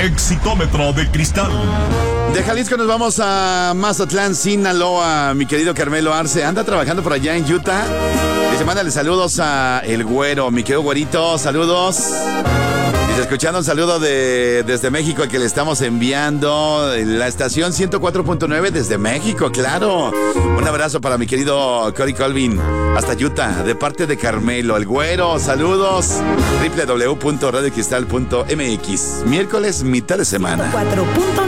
Exitómetro de cristal. De Jalisco nos vamos a Mazatlán, Sinaloa. Mi querido Carmelo Arce anda trabajando por allá en Utah. Dice, mándale saludos a El Güero, mi querido güerito, saludos. Dice, escuchando un saludo desde México que le estamos enviando. La estación 104.9 desde México, claro. Un abrazo para mi querido Cory Colvin, hasta Utah, de parte de Carmelo, El Güero, saludos. www.radiocristal.mx. Miércoles, mitad de semana. 104.9